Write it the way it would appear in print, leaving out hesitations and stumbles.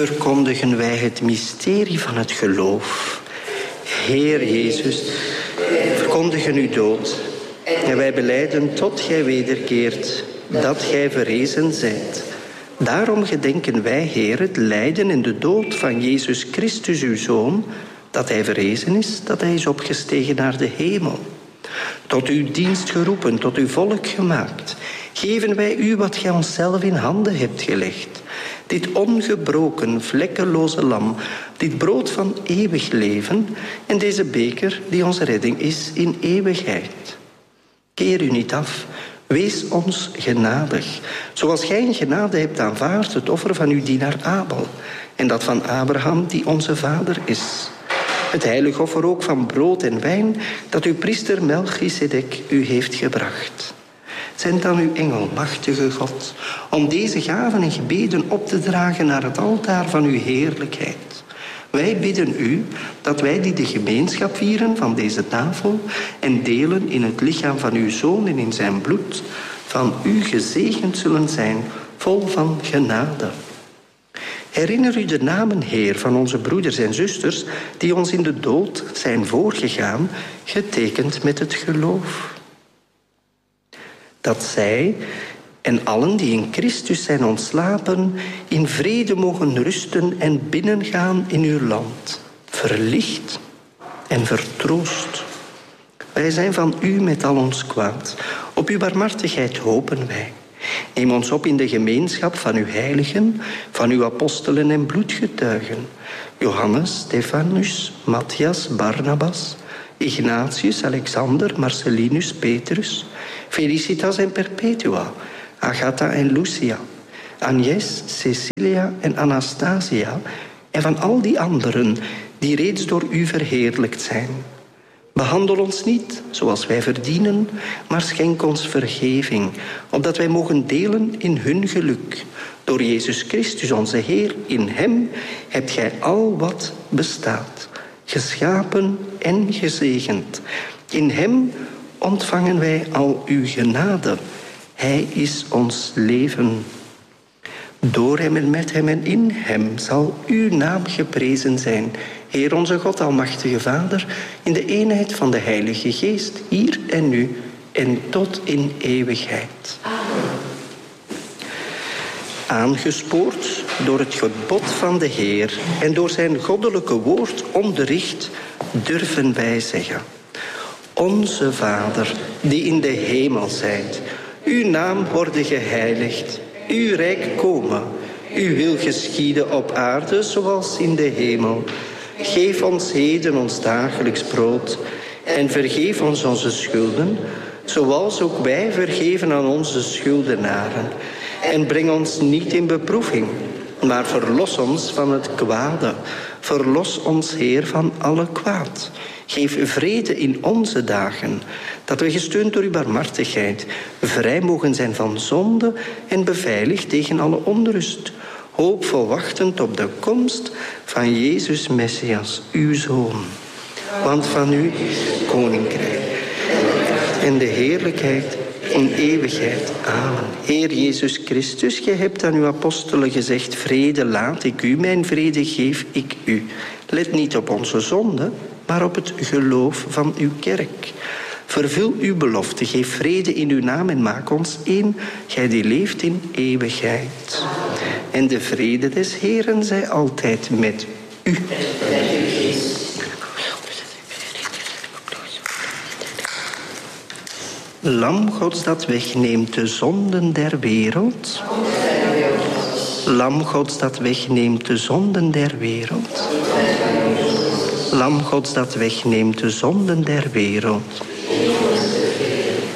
verkondigen wij het mysterie van het geloof. Heer Jezus, verkondigen uw dood. En wij belijden tot gij wederkeert, dat gij verrezen zijt. Daarom gedenken wij, Heer, het lijden en de dood van Jezus Christus, uw Zoon, dat hij verrezen is, dat hij is opgestegen naar de hemel. Tot uw dienst geroepen, tot uw volk gemaakt, geven wij u wat gij onszelf in handen hebt gelegd. Dit ongebroken, vlekkeloze lam, dit brood van eeuwig leven en deze beker die onze redding is in eeuwigheid. Keer u niet af, wees ons genadig, zoals gij in genade hebt aanvaard het offer van uw dienaar Abel en dat van Abraham die onze vader is. Het heilig offer ook van brood en wijn dat uw priester Melchisedek u heeft gebracht. Zend dan uw engel, machtige God, om deze gaven en gebeden op te dragen naar het altaar van uw heerlijkheid. Wij bidden u dat wij die de gemeenschap vieren van deze tafel en delen in het lichaam van uw Zoon en in zijn bloed, van u gezegend zullen zijn, vol van genade. Herinner u de namen, Heer, van onze broeders en zusters die ons in de dood zijn voorgegaan, getekend met het geloof. Dat zij en allen die in Christus zijn ontslapen, in vrede mogen rusten en binnengaan in uw land, verlicht en vertroost. Wij zijn van u met al ons kwaad. Op uw barmhartigheid hopen wij. Neem ons op in de gemeenschap van uw heiligen, van uw apostelen en bloedgetuigen. Johannes, Stefanus, Matthias, Barnabas, Ignatius, Alexander, Marcellinus, Petrus, Felicitas en Perpetua, Agatha en Lucia, Agnes, Cecilia en Anastasia en van al die anderen die reeds door u verheerlijkt zijn. Behandel ons niet zoals wij verdienen, maar schenk ons vergeving, opdat wij mogen delen in hun geluk. Door Jezus Christus onze Heer, in hem hebt gij al wat bestaat, geschapen en gezegend. In hem ontvangen wij al uw genade. Hij is ons leven. Door hem en met hem en in hem zal uw naam geprezen zijn, Heer onze God, almachtige Vader, in de eenheid van de Heilige Geest, hier en nu en tot in eeuwigheid. Amen. Aangespoord door het gebod van de Heer en door zijn goddelijke woord onderricht, durven wij zeggen: Onze Vader, die in de hemel zijt, uw naam worde geheiligd, uw rijk komen, uw wil geschieden op aarde zoals in de hemel. Geef ons heden ons dagelijks brood en vergeef ons onze schulden, zoals ook wij vergeven aan onze schuldenaren. En breng ons niet in beproeving, maar verlos ons van het kwade. Verlos ons, Heer, van alle kwaad. Geef vrede in onze dagen, dat we gesteund door uw barmhartigheid vrij mogen zijn van zonde en beveiligd tegen alle onrust, hoopvol wachtend op de komst van Jezus Messias, uw Zoon. Want van u koninkrijk en de heerlijkheid in eeuwigheid. Amen. Heer Jezus Christus, gij hebt aan uw apostelen gezegd: vrede laat ik u, mijn vrede geef ik u. Let niet op onze zonde, maar op het geloof van uw kerk. Vervul uw belofte, geef vrede in uw naam en maak ons één, gij die leeft in eeuwigheid. En de vrede des Heeren zij altijd met u. Lam Gods dat wegneemt de zonden der wereld. Lam Gods dat wegneemt de zonden der wereld. Lam Gods dat wegneemt de zonden der wereld.